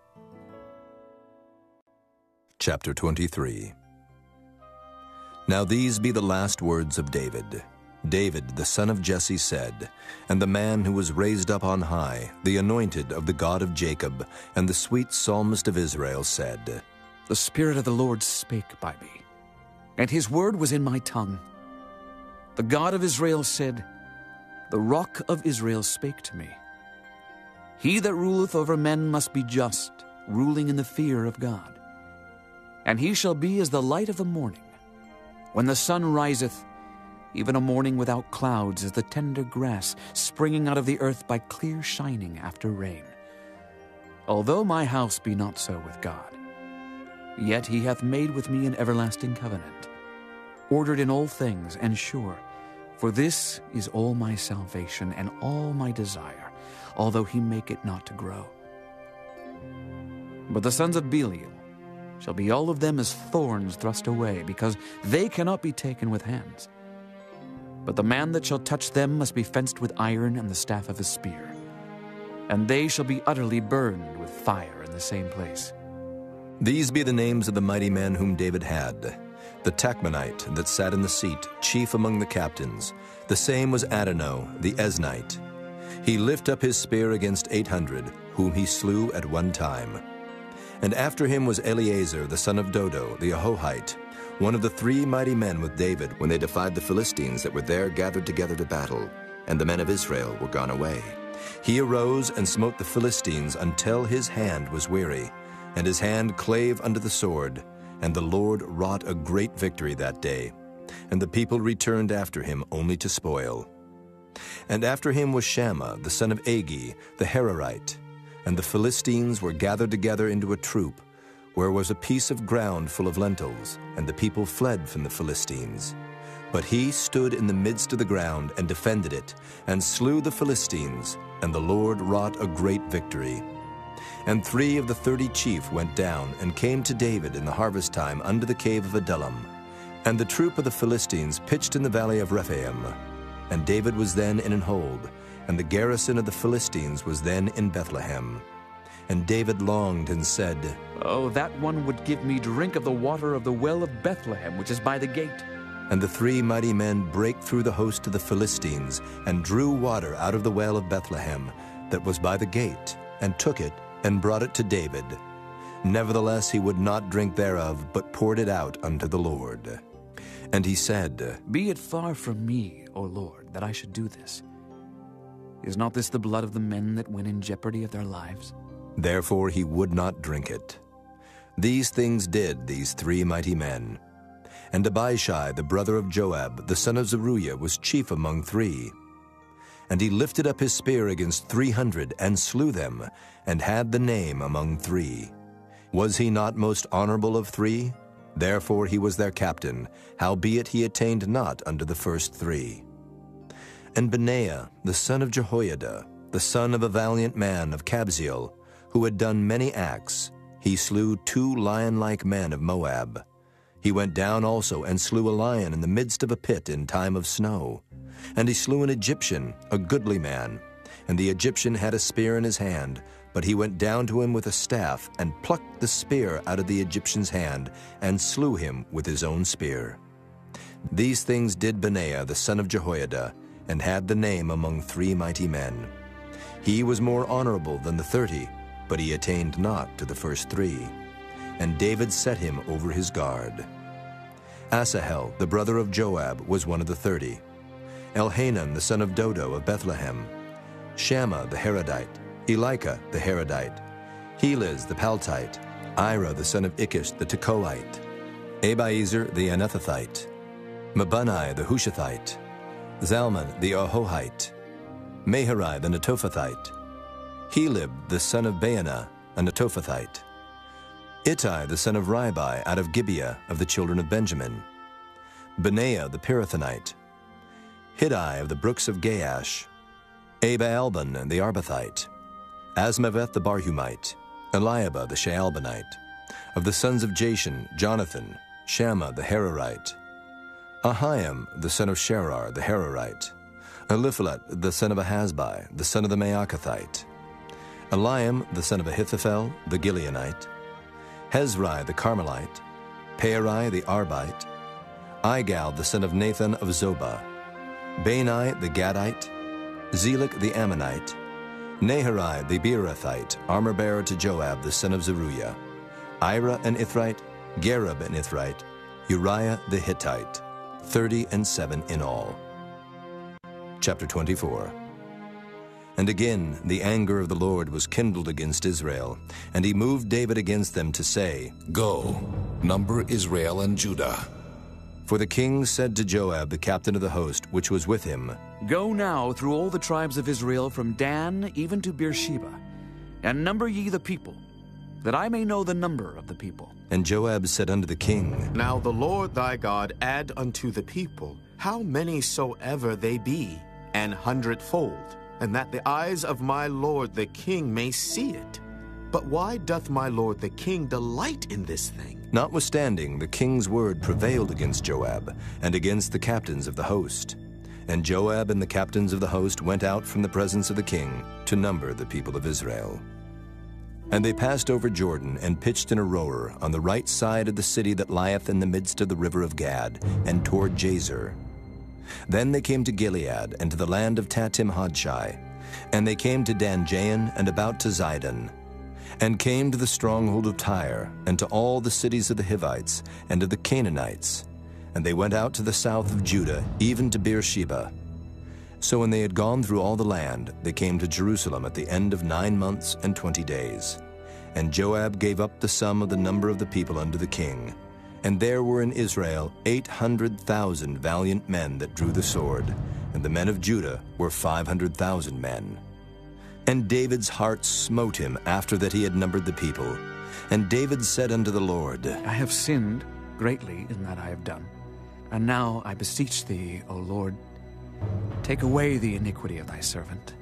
Chapter twenty-three. Now these be the last words of David. David, the son of Jesse, said, and the man who was raised up on high, the anointed of the God of Jacob, and the sweet psalmist of Israel, said, The Spirit of the Lord spake by me, and his word was in my tongue. The God of Israel said, The rock of Israel spake to me. He that ruleth over men must be just, ruling in the fear of God. And he shall be as the light of the morning, when the sun riseth, even a morning without clouds, as the tender grass springing out of the earth by clear shining after rain. Although my house be not so with God, yet he hath made with me an everlasting covenant, ordered in all things and sure. For this is all my salvation and all my desire, although he make it not to grow. But the sons of Belial shall be all of them as thorns thrust away, because they cannot be taken with hands. But the man that shall touch them must be fenced with iron and the staff of a spear, and they shall be utterly burned with fire in the same place. These be the names of the mighty men whom David had. The Tachmonite that sat in the seat, chief among the captains. The same was Adonai, the Eznite. He lift up his spear against eight hundred, whom he slew at one time. And after him was Eleazar, the son of Dodo, the Ahohite, one of the three mighty men with David, when they defied the Philistines that were there gathered together to battle, and the men of Israel were gone away. He arose and smote the Philistines until his hand was weary, and his hand clave unto the sword, and the Lord wrought a great victory that day, and the people returned after him only to spoil. And after him was Shammah, the son of Agi, the Hararite, and the Philistines were gathered together into a troop, where was a piece of ground full of lentils, and the people fled from the Philistines. But he stood in the midst of the ground and defended it, and slew the Philistines, and the Lord wrought a great victory. And three of the thirty chief went down, and came to David in the harvest time unto the cave of Adullam. And the troop of the Philistines pitched in the valley of Rephaim. And David was then in an hold, and the garrison of the Philistines was then in Bethlehem. And David longed and said, Oh, that one would give me drink of the water of the well of Bethlehem, which is by the gate. And the three mighty men brake through the host of the Philistines, and drew water out of the well of Bethlehem, that was by the gate, and took it, and brought it to David. Nevertheless he would not drink thereof, but poured it out unto the Lord. And he said, Be it far from me, O Lord, that I should do this. Is not this the blood of the men that went in jeopardy of their lives? Therefore he would not drink it. These things did these three mighty men. And Abishai, the brother of Joab, the son of Zeruiah, was chief among three. And he lifted up his spear against three hundred, and slew them, and had the name among three. Was he not most honorable of three? Therefore he was their captain, howbeit he attained not unto the first three. And Benaiah, the son of Jehoiada, the son of a valiant man of Kabzeel, who had done many acts, he slew two lion-like men of Moab. He went down also and slew a lion in the midst of a pit in time of snow. And he slew an Egyptian, a goodly man. And the Egyptian had a spear in his hand, but he went down to him with a staff, and plucked the spear out of the Egyptian's hand, and slew him with his own spear. These things did Benaiah the son of Jehoiada, and had the name among three mighty men. He was more honorable than the thirty, but he attained not to the first three. And David set him over his guard. Asahel, the brother of Joab, was one of the thirty. Elhanan, the son of Dodo of Bethlehem. Shammah the Harodite, Elika the Harodite, Helez the Paltite, Ira the son of Ikish the Tekoite, Abiezer the Anethathite, Mabunai the Hushathite, Zalman the Ahohite, Maharai the Netophathite, Helib the son of Baanah, a Netophathite, Ittai the son of Ribai out of Gibeah of the children of Benjamin, Benaiah the Pirathonite, Hiddai of the brooks of Gaash, Abaalban the Arbathite, Asmaveth the Barhumite, Eliabah the Shaalbanite, of the sons of Jashan, Jonathan, Shammah the Hararite, Ahiam the son of Sherar the Hararite, Eliphalet the son of Ahasbai, the son of the Maacathite, Eliam the son of Ahithophel the Gileonite, Hezrai the Carmelite, Pearai the Arbite, Igal the son of Nathan of Zobah, Bani the Gadite, Zelek the Ammonite, Naharai the Beerothite, armor-bearer to Joab the son of Zeruiah, Ira an Ithrite, Gareb an Ithrite, Uriah the Hittite, thirty and seven in all. Chapter twenty-four. And again the anger of the Lord was kindled against Israel, and he moved David against them to say, Go, number Israel and Judah. For the king said to Joab, the captain of the host, which was with him, Go now through all the tribes of Israel from Dan even to Beersheba, and number ye the people, that I may know the number of the people. And Joab said unto the king, Now the Lord thy God add unto the people how many soever they be, an hundredfold, and that the eyes of my lord the king may see it. But why doth my lord the king delight in this thing? Notwithstanding, the king's word prevailed against Joab, and against the captains of the host. And Joab and the captains of the host went out from the presence of the king to number the people of Israel. And they passed over Jordan, and pitched in Aroer, on the right side of the city that lieth in the midst of the river of Gad, and toward Jazer. Then they came to Gilead, and to the land of Tatim Hodshai. And they came to Danjain, and about to Zidon, and came to the stronghold of Tyre, and to all the cities of the Hivites, and of the Canaanites. And they went out to the south of Judah, even to Beersheba. So when they had gone through all the land, they came to Jerusalem at the end of nine months and twenty days. And Joab gave up the sum of the number of the people unto the king. And there were in Israel eight hundred thousand valiant men that drew the sword, and the men of Judah were five hundred thousand men. And David's heart smote him after that he had numbered the people. And David said unto the Lord, I have sinned greatly in that I have done. And now I beseech thee, O Lord, take away the iniquity of thy servant,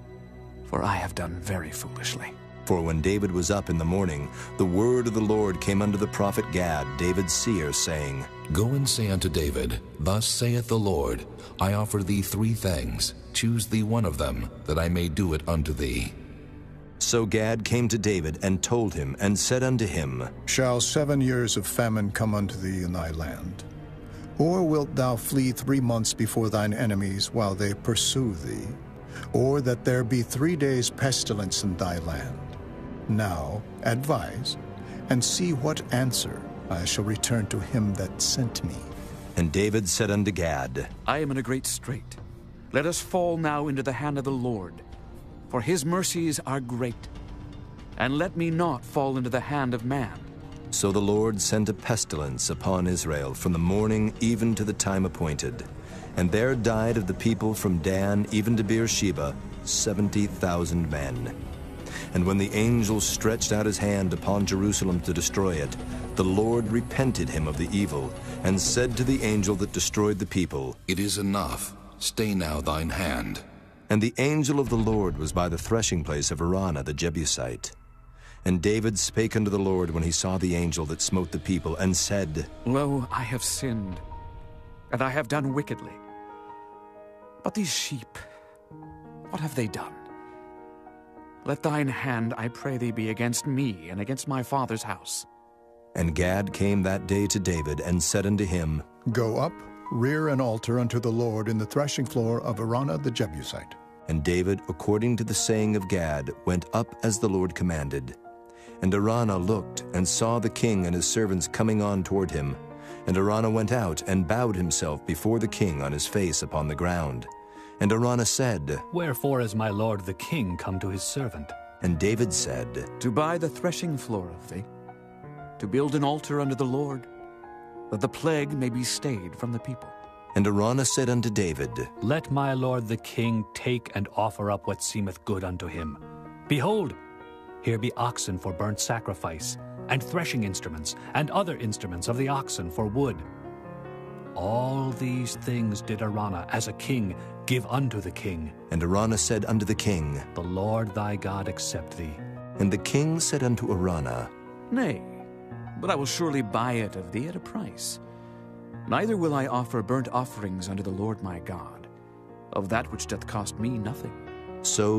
for I have done very foolishly. For when David was up in the morning, the word of the Lord came unto the prophet Gad, David's seer, saying, Go and say unto David, Thus saith the Lord, I offer thee three things. Choose thee one of them, that I may do it unto thee. So Gad came to David, and told him, and said unto him, Shall seven years of famine come unto thee in thy land? Or wilt thou flee three months before thine enemies while they pursue thee? Or that there be three days' pestilence in thy land? Now advise, and see what answer I shall return to him that sent me. And David said unto Gad, I am in a great strait. Let us fall now into the hand of the Lord, for his mercies are great. And let me not fall into the hand of man. So the Lord sent a pestilence upon Israel from the morning even to the time appointed. And there died of the people from Dan even to Beersheba seventy thousand men. And when the angel stretched out his hand upon Jerusalem to destroy it, the Lord repented him of the evil, and said to the angel that destroyed the people, It is enough. Stay now thine hand. And the angel of the Lord was by the threshing place of Araunah the Jebusite. And David spake unto the Lord when he saw the angel that smote the people, and said, Lo, I have sinned, and I have done wickedly. But these sheep, what have they done? Let thine hand, I pray thee, be against me and against my father's house. And Gad came that day to David, and said unto him, Go up, rear an altar unto the Lord in the threshing floor of Araunah the Jebusite. And David, according to the saying of Gad, went up as the Lord commanded. And Araunah looked, and saw the king and his servants coming on toward him. And Araunah went out, and bowed himself before the king on his face upon the ground. And Araunah said, Wherefore is my lord the king come to his servant? And David said, To buy the threshing floor of thee, to build an altar unto the Lord, that the plague may be stayed from the people. And Araunah said unto David, Let my lord the king take and offer up what seemeth good unto him. Behold, here be oxen for burnt sacrifice, and threshing instruments, and other instruments of the oxen for wood. All these things did Araunah, as a king, give unto the king. And Araunah said unto the king, The Lord thy God accept thee. And the king said unto Araunah, Nay, but I will surely buy it of thee at a price. Neither will I offer burnt offerings unto the Lord my God, of that which doth cost me nothing. So